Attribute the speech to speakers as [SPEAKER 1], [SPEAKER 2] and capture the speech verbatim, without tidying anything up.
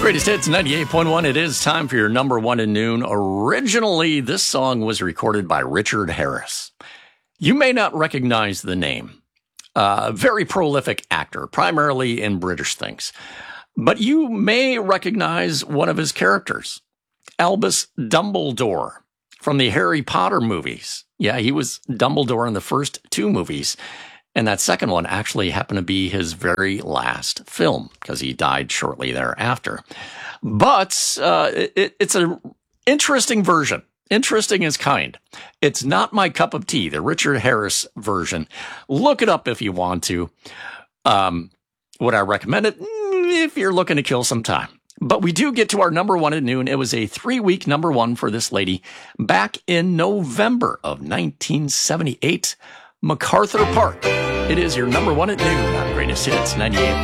[SPEAKER 1] Greatest Hits ninety-eight point one. It is time for your number one at noon. Originally, this song was recorded by Richard Harris. You may not recognize the name. A uh, very prolific actor, primarily in British things. But you may recognize one of his characters, Albus Dumbledore, from the Harry Potter movies. Yeah, he was Dumbledore in the first two movies. And that second one actually happened to be his very last film because he died shortly thereafter. But uh, it, it's an interesting version. Interesting is kind. It's not my cup of tea, the Richard Harris version. Look it up if you want to. Um, would I recommend it? If you're looking to kill some time. But we do get to our number one at noon. It was a three-week number one for this lady back in November of nineteen seventy-eight. MacArthur Park. It is your number one at noon on Greatest Hits ninety-eight.